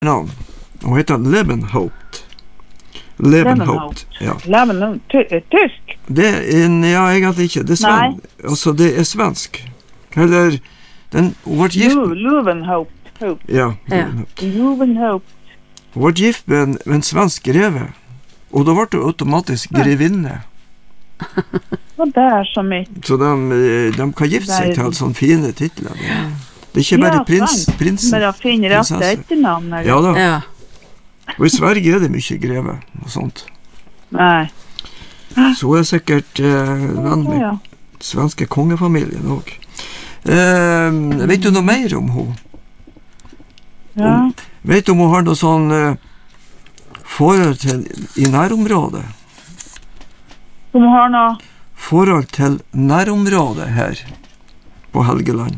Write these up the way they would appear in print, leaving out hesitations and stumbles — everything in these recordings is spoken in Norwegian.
navn. Hun heter Levenhaupt. Levenhaupt, ja. Tysk? Ja, egentlig ikke. Det er altså, det er svensk. Eller, hun ble gift... Levenhaupt. Ja, Levenhaupt. Hun ble gift med en svensk greve, og da ble hun automatisk grevinne. Og det er så mye. Så de kan gifte seg til sånne fine titler. Det er ikke bare prinsen. Men da finner jeg at etternavn. Ja da. Og i Sverige er det mye greve og sånt. Nei. Så hun er sikkert venn med svenske kongefamilien også. Vet du noe mer om henne? Ja. Vet du om hun har noe sånn forhold til i nærområdet? Som har noe? Forhold til nærområdet her på Helgeland.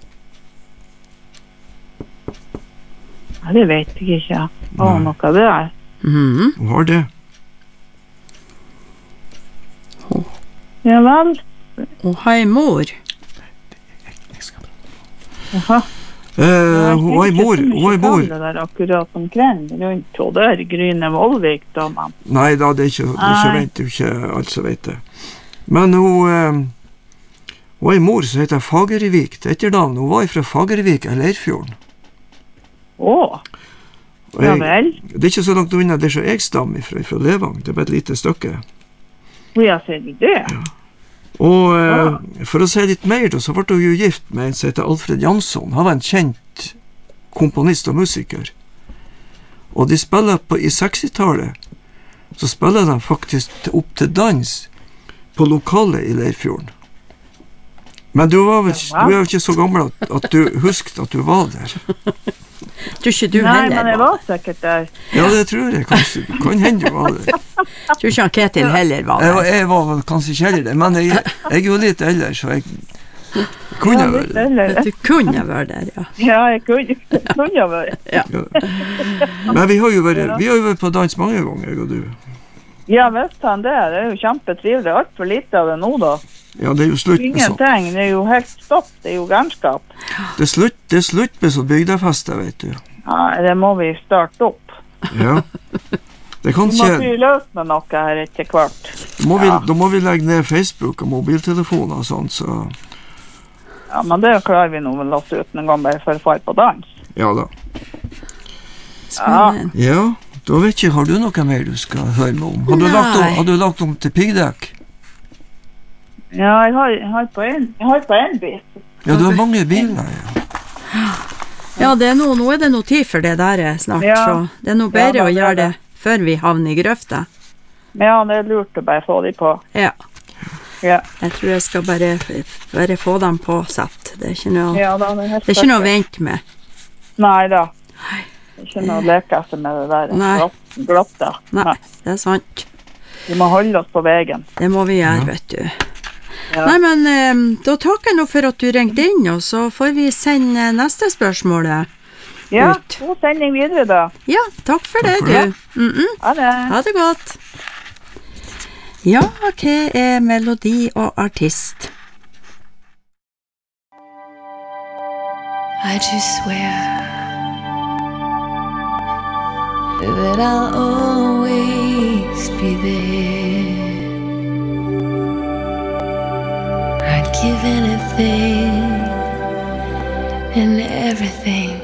Ja, det vet jeg ikke. Noe det er. Hun har det. Ja vel. Hun har en mor. Jaha. Hun har en mor. Det der akkurat omkring rundt, og det er Gryne Vollvik da, man. Nei da, det er ikke alt som vet det. Men hun har en mor som heter Fagervik, det er etternavn. Hun var fra Fagervik eller Leirfjorden. Ja vel. Det er ikke så langt unna det som jeg stammer fra Levang, det er bare et lite stykke. Ja, ser du det? Ja. Og for å si litt mer da, så ble hun jo gift med en som heter Alfred Jansson. Han var en kjent komponist og musiker. Og de spiller i 60-tallet, så spiller de faktisk opp til dans på lokalet i Leirfjorden. Men du er jo ikke så gammel at du husket at du var der. Tror ikke du heller var. Nei, men jeg var sikkert der. Ja, det tror jeg kanskje. Kan hende du var der. Tror ikke han Ketil heller var der. Jeg var vel kanskje ikke heller der, men jeg er jo litt eldre, så jeg kunne være der. Du kunne være der, ja. Ja, jeg kunne være der. Ja. Men vi har jo vært på dans mange ganger, jeg og du. Ja, visst han det. Det er jo kjempetrivelig. Alt for lite av det nå, da. Ja, det er jo slutt med sånt. Ingenting, det er jo helt stopp. Det er jo gernskap. Det er slutt med sånn bygdefester, vet du. Ja, det må vi starte opp. Ja. Det kan Vi ikke... må fylle ut med noe her etter hvert. Da må vi legge ned Facebook og mobiltelefoner og sånt, så... Ja, men det klarer vi nå vel oss ut en gang bare for å fare på dans. Ja da. Spennende. Ja, da vet ikke, har du noe mer du skal høre meg om? Har du lagt om til piggdekk? Ja, jeg har på en bil. Ja, du har mange biler, ja. Ja, nå er det noe tid for det der snart, så det er noe bedre å gjøre det før vi havner i grøfta. Ja, det er lurt å bare få de på. Ja. Jeg tror jeg skal bare få dem på sett. Det er ikke noe å vente med. Nei da. Det er ikke noe å leke seg med det der glatte. Nei, det er sant. Vi må holde oss på veien. Det må vi gjøre, vet du. Ja. Nei, men da takker jeg nå for at du ringte inn, og så får vi sende neste spørsmål ut. Ja, god sending videre da. Ja, takk for det, du. Ha det. Ha det godt. Ja, hva er melodi og artist? I just swear that I'll always be there. I'd give anything and everything